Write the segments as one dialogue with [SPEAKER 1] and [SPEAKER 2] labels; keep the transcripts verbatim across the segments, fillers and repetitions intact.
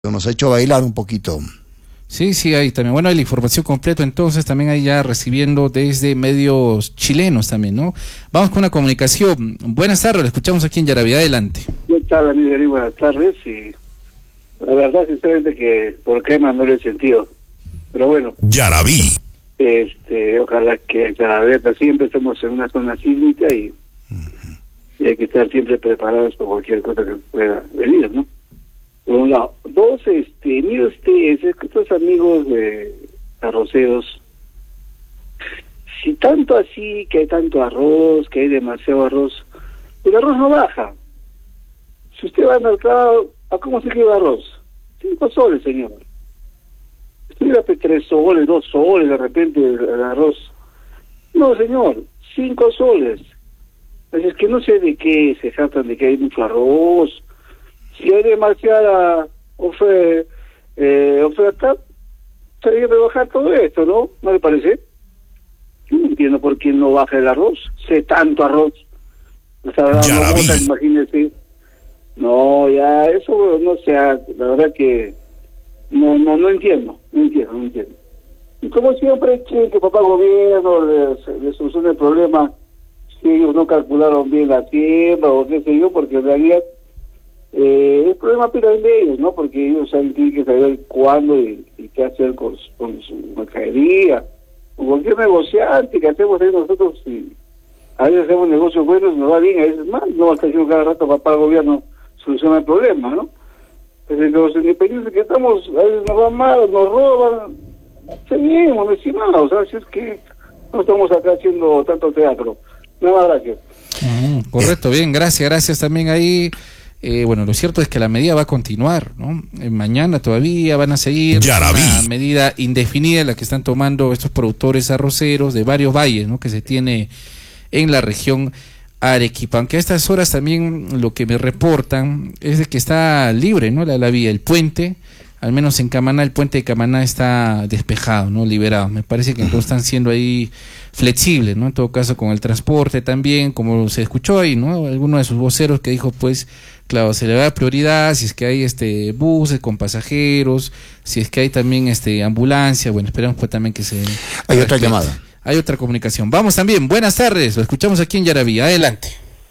[SPEAKER 1] Nos ha hecho bailar un poquito.
[SPEAKER 2] Sí, sí, ahí también. Bueno, hay la información completa, entonces también ahí ya recibiendo desde medios chilenos también, ¿no? Vamos con una comunicación. Buenas tardes, lo escuchamos aquí en Yaraví. Adelante.
[SPEAKER 3] ¿Qué tal, amigo? Buenas tardes. Y la verdad, sinceramente, que por qué no le he sentido. Pero bueno.
[SPEAKER 1] Yaraví.
[SPEAKER 3] Este, ojalá que Yaraví siempre estemos en una zona sísmica y, uh-huh. y hay que estar siempre preparados por cualquier cosa que pueda venir, ¿no? Por un lado. Dos, este, mire usted, estos amigos de arroceros, si tanto así, que hay tanto arroz, que hay demasiado arroz, el arroz no baja. Si usted va al mercado, ¿a cómo se queda el arroz? Cinco soles, señor. Estuviera tres soles, dos soles, de repente el, el arroz. No, señor, cinco soles. Es que no sé de qué se tratan, de que hay mucho arroz. Si hay demasiada ofe, eh, oferta, sería que bajar todo esto, ¿no? ¿No le parece? Yo no entiendo por qué no baja el arroz. Sé tanto arroz. O sea, no bota, imagínese. No, ya, eso no sé, la verdad que no no no entiendo, no entiendo, no entiendo. Y como siempre, quieren que papá gobierno les, les solucione el problema si ellos no calcularon bien la siembra o qué sé yo, porque en realidad Eh, el problema pero es de ellos, ¿no? Porque ellos saben, tienen que saber cuándo y, y qué hacer con, con su mercadería, con cualquier negociante que hacemos ahí nosotros. Y a veces hacemos negocios buenos, nos va bien, a veces mal, no va a estar haciendo cada rato papá el gobierno soluciona el problema, ¿no? Desde los independientes que estamos, a veces nos va mal, nos roban, seguimos, estimados, ¿sabes? Si es que no estamos acá haciendo tanto teatro. Nada más, gracias.
[SPEAKER 2] Mm, correcto, bien, gracias, gracias también ahí. Eh, bueno, lo cierto es que la medida va a continuar, ¿no? Eh, mañana todavía van a seguir una medida indefinida la que están tomando estos productores arroceros de varios valles, ¿no? Que se tiene en la región Arequipa. Aunque a estas horas también lo que me reportan es de que está libre, ¿no? La, la vía, el puente, al menos en Camaná, el puente de Camaná está despejado, ¿no? Liberado. Me parece que entonces están siendo ahí flexibles, ¿no? En todo caso con el transporte también, como se escuchó ahí, ¿no? Alguno de sus voceros que dijo, pues, claro, se le da prioridad si es que hay este buses con pasajeros, si es que hay también este ambulancia. Bueno, esperamos pues también que se...
[SPEAKER 1] Hay
[SPEAKER 2] respete.
[SPEAKER 1] Otra llamada.
[SPEAKER 2] Hay otra comunicación. Vamos también, buenas tardes, lo escuchamos aquí en Yaraví. Adelante.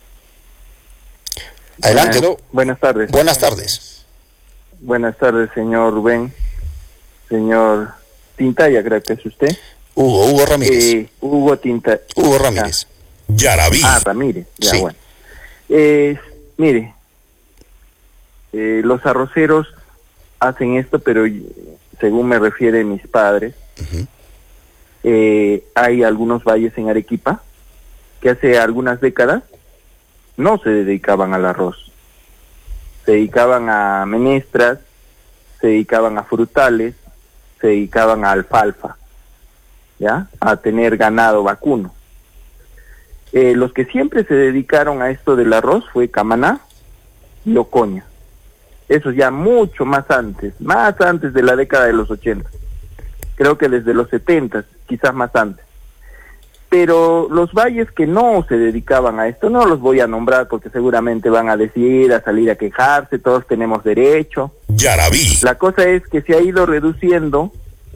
[SPEAKER 4] Adelante.
[SPEAKER 5] Bueno, buenas tardes.
[SPEAKER 4] Buenas tardes.
[SPEAKER 5] Buenas tardes, señor Rubén. Señor Tintaya, creo que es usted.
[SPEAKER 4] Hugo, Hugo Ramírez.
[SPEAKER 5] Eh, Hugo Tintaya.
[SPEAKER 4] Hugo Ramírez. Ah. Yaraví.
[SPEAKER 5] Ah, Ramírez, ya,
[SPEAKER 4] sí.
[SPEAKER 5] Bueno. Eh, mire, eh, los arroceros hacen esto, pero según me refieren mis padres, uh-huh. eh, hay algunos valles en Arequipa que hace algunas décadas no se dedicaban al arroz. Se dedicaban a menestras, se dedicaban a frutales, se dedicaban a alfalfa, ¿ya? A tener ganado vacuno. Eh, los que siempre se dedicaron a esto del arroz fue Camaná y Ocoña. Eso ya mucho más antes, más antes de la década de los ochenta. Creo que desde los setenta, quizás más antes. Pero los valles que no se dedicaban a esto, no los voy a nombrar porque seguramente van a decir, a salir a quejarse, todos tenemos derecho.
[SPEAKER 4] Yaraví.
[SPEAKER 5] La cosa es que se ha ido reduciendo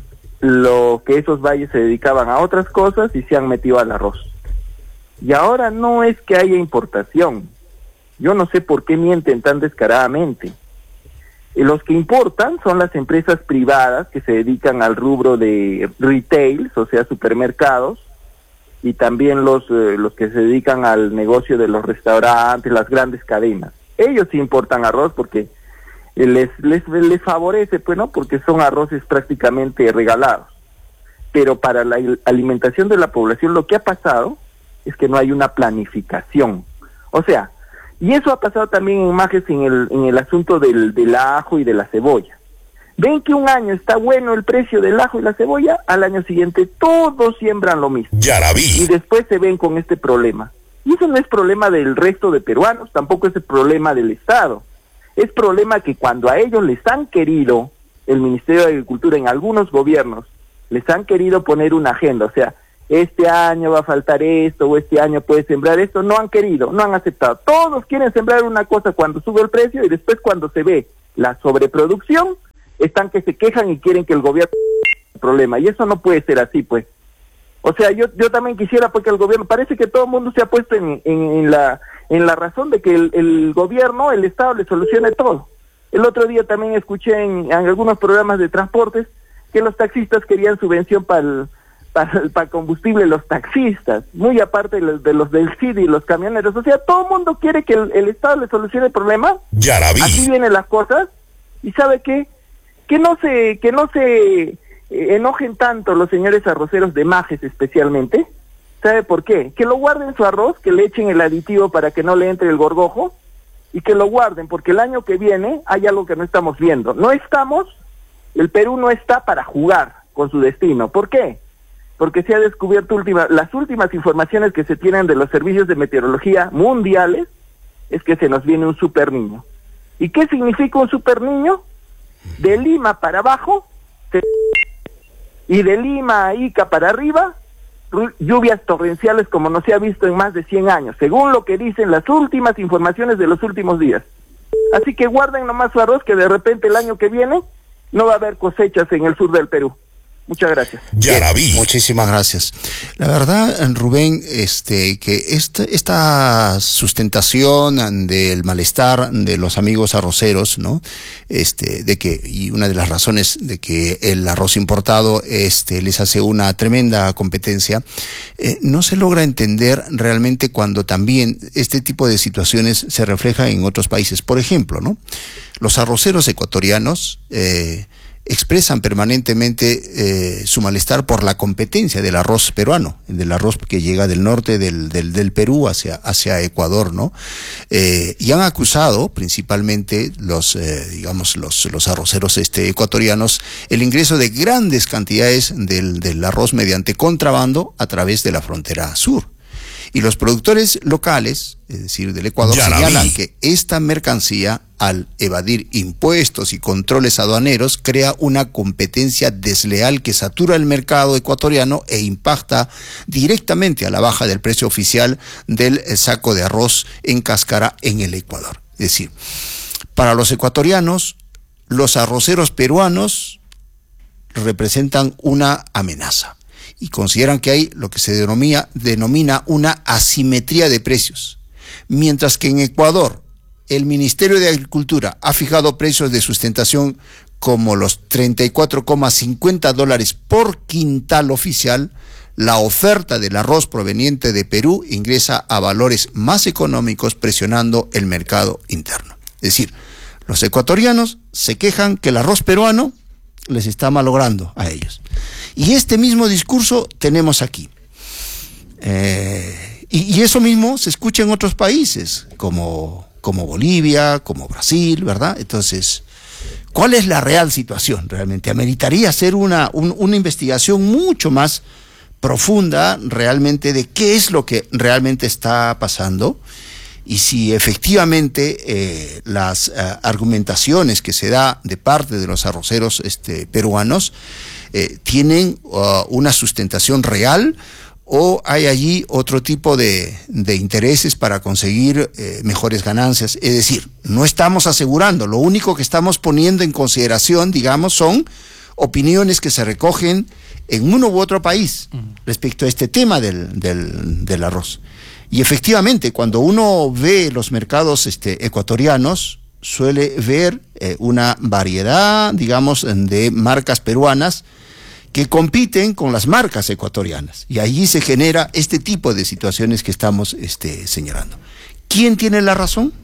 [SPEAKER 5] lo que esos valles se dedicaban a otras cosas y se han metido al arroz. Y ahora no es que haya importación. Yo no sé por qué mienten tan descaradamente. Y los que importan son las empresas privadas que se dedican al rubro de retail, o sea, supermercados, y también los eh, los que se dedican al negocio de los restaurantes, las grandes cadenas. Ellos sí importan arroz porque les les les favorece, pues, ¿no? Porque son arroces prácticamente regalados. Pero para la alimentación de la población lo que ha pasado es que no hay una planificación. O sea, y eso ha pasado también en Majes en el en el asunto del del ajo y de la cebolla. Ven que un año está bueno el precio del ajo y la cebolla, al año siguiente todos siembran lo mismo.
[SPEAKER 4] Yaraví.
[SPEAKER 5] Y después se ven con este problema. Y eso no es problema del resto de peruanos, tampoco es el problema del Estado. Es problema que cuando a ellos les han querido, el Ministerio de Agricultura en algunos gobiernos, les han querido poner una agenda, o sea, este año va a faltar esto, o este año puede sembrar esto, no han querido, no han aceptado. Todos quieren sembrar una cosa cuando sube el precio y después cuando se ve la sobreproducción, están que se quejan y quieren que el gobierno el problema, y eso no puede ser así, pues. O sea, yo yo también quisiera, porque el gobierno, parece que todo el mundo se ha puesto en, en, en la en la razón de que el, el gobierno, el Estado le solucione todo. El otro día también escuché en, en algunos programas de transportes que los taxistas querían subvención para el para, para combustible, los taxistas, muy aparte de los, de los del C I D y los camioneros. O sea, todo el mundo quiere que el, el Estado le solucione el problema.
[SPEAKER 4] Ya la vi.
[SPEAKER 5] Así vienen las cosas. ¿Y sabe qué? Que no se que no se enojen tanto los señores arroceros de Majes especialmente. ¿Sabe por qué? Que lo guarden su arroz, que le echen el aditivo para que no le entre el gorgojo, y que lo guarden, porque el año que viene hay algo que no estamos viendo. No estamos, el Perú no está para jugar con su destino. ¿Por qué? Porque se ha descubierto última, las últimas informaciones que se tienen de los servicios de meteorología mundiales, es que se nos viene un super niño. ¿Y qué significa un super niño? De Lima para abajo, se... y de Lima a Ica para arriba, lluvias torrenciales como no se ha visto en más de cien años, según lo que dicen las últimas informaciones de los últimos días. Así que guarden nomás su arroz, que de repente el año que viene no va a haber cosechas en el sur del Perú. Muchas gracias.
[SPEAKER 4] Ya la vi.
[SPEAKER 1] Muchísimas gracias. La verdad, Rubén, este, que esta, esta sustentación del malestar de los amigos arroceros, ¿no? Este, de que, y una de las razones de que el arroz importado, este, les hace una tremenda competencia, eh, no se logra entender realmente cuando también este tipo de situaciones se refleja en otros países. Por ejemplo, ¿no? Los arroceros ecuatorianos, eh, expresan permanentemente eh, su malestar por la competencia del arroz peruano, del arroz que llega del norte del, del, del Perú hacia, hacia Ecuador, ¿no? Eh, y han acusado principalmente los, eh, digamos, los, los arroceros este, ecuatorianos el ingreso de grandes cantidades del, del arroz mediante contrabando a través de la frontera sur. Y los productores locales, es decir, del Ecuador, señalan que esta mercancía, al evadir impuestos y controles aduaneros, crea una competencia desleal que satura el mercado ecuatoriano e impacta directamente a la baja del precio oficial del saco de arroz en cáscara en el Ecuador. Es decir, para los ecuatorianos, los arroceros peruanos representan una amenaza. Y consideran que hay lo que se denomina, denomina una asimetría de precios. Mientras que en Ecuador, el Ministerio de Agricultura ha fijado precios de sustentación como los treinta y cuatro coma cincuenta dólares por quintal oficial, la oferta del arroz proveniente de Perú ingresa a valores más económicos, presionando el mercado interno. Es decir, los ecuatorianos se quejan que el arroz peruano les está malogrando a ellos. Y este mismo discurso tenemos aquí. Eh, y, y eso mismo se escucha en otros países, como, como Bolivia, como Brasil, ¿verdad? Entonces, ¿cuál es la real situación realmente? Ameritaría hacer una, un, una investigación mucho más profunda realmente de qué es lo que realmente está pasando. Y si efectivamente eh, las uh, argumentaciones que se da de parte de los arroceros este, peruanos eh, tienen uh, una sustentación real, o hay allí otro tipo de, de intereses para conseguir eh, mejores ganancias. Es decir, no estamos asegurando, lo único que estamos poniendo en consideración, digamos, son opiniones que se recogen en uno u otro país respecto a este tema del, del, del arroz. Y efectivamente, cuando uno ve los mercados este, ecuatorianos, suele ver eh, una variedad, digamos, de marcas peruanas que compiten con las marcas ecuatorianas. Y allí se genera este tipo de situaciones que estamos este, señalando. ¿Quién tiene la razón?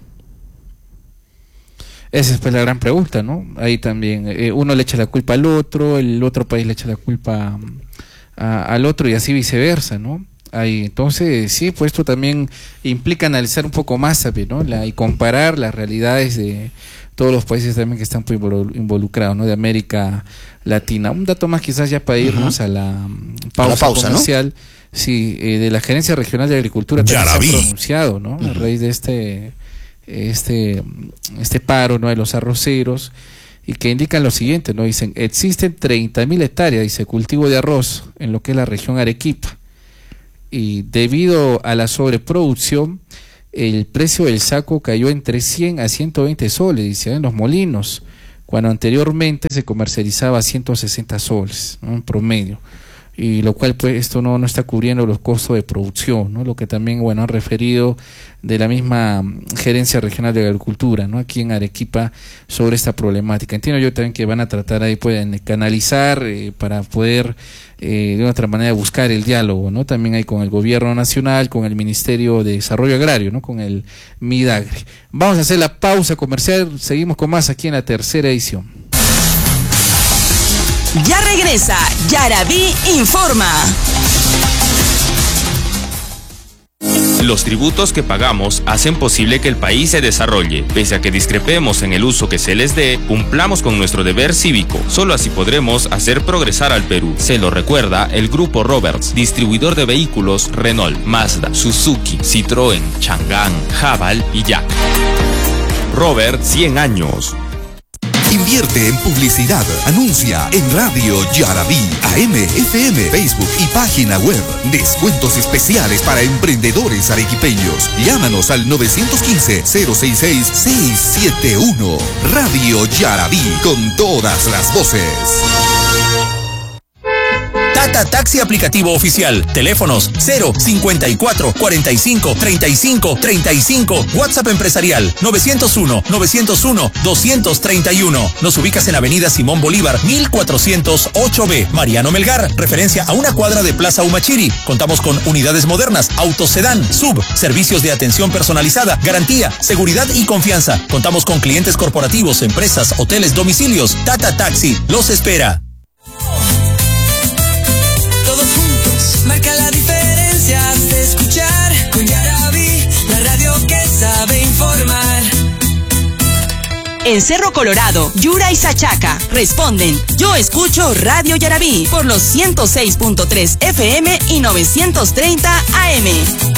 [SPEAKER 2] Esa es pues la gran pregunta, ¿no? Ahí también, eh, uno le echa la culpa al otro, el otro país le echa la culpa a, al otro y así viceversa, ¿no? Ahí, entonces, sí, pues esto también implica analizar un poco más, ¿no? La, y comparar las realidades de todos los países también que están pues, involucrados, ¿no? De América Latina. Un dato más quizás ya para irnos uh-huh. a la pausa, a la pausa comercial. ¿No? Sí, eh, de la Gerencia Regional de Agricultura también se ha pronunciado, ¿no? Uh-huh. A raíz de este, este, este paro, ¿no? De los arroceros, y que indican lo siguiente, ¿no? Dicen, existen treinta mil hectáreas, dice, cultivo de arroz en lo que es la región Arequipa. Y debido a la sobreproducción, el precio del saco cayó entre cien a ciento veinte soles, dice, en los molinos, cuando anteriormente se comercializaba a ciento sesenta soles, ¿no?, en promedio. Y lo cual, pues, esto no, no está cubriendo los costos de producción, ¿no? Lo que también, bueno, han referido de la misma Gerencia Regional de Agricultura, ¿no?, aquí en Arequipa, sobre esta problemática. Entiendo yo también que van a tratar ahí, pueden canalizar eh, para poder eh, de una otra manera buscar el diálogo, ¿no?, también hay con el Gobierno Nacional, con el Ministerio de Desarrollo Agrario, ¿no?, con el Midagri. Vamos a hacer la pausa comercial, seguimos con más aquí en la tercera edición.
[SPEAKER 6] Ya regresa Yaraví Informa.
[SPEAKER 7] Los tributos que pagamos hacen posible que el país se desarrolle. Pese a que discrepemos en el uso que se les dé, cumplamos con nuestro deber cívico. Solo así podremos hacer progresar al Perú. Se lo recuerda el Grupo Roberts, distribuidor de vehículos Renault, Mazda, Suzuki, Citroën, Chang'an, Haval y Yak. Robert, cien años.
[SPEAKER 8] Invierte en publicidad. Anuncia en Radio Yaraví, A M, F M, Facebook y página web. Descuentos especiales para emprendedores arequipeños. Llámanos al nueve uno cinco, cero seis seis, seis siete uno. Radio Yaraví, con todas las voces.
[SPEAKER 9] Tata Taxi aplicativo oficial. Teléfonos cero cincuenta y cuatro, cuarenta y cinco, treinta y cinco, treinta y cinco. WhatsApp empresarial nueve cero uno, nueve cero uno, dos tres uno. Nos ubicas en Avenida Simón Bolívar, mil cuatrocientos ocho B. Mariano Melgar, referencia a una cuadra de Plaza Humachiri. Contamos con unidades modernas, autos sedán, sub, servicios de atención personalizada, garantía, seguridad y confianza. Contamos con clientes corporativos, empresas, hoteles, domicilios. Tata Taxi los espera.
[SPEAKER 10] Marca la diferencia de escuchar con Yaraví, la radio que sabe informar.
[SPEAKER 6] En Cerro Colorado, Yura y Sachaca responden: yo escucho Radio Yaraví por los ciento seis punto tres F M y novecientos treinta A M.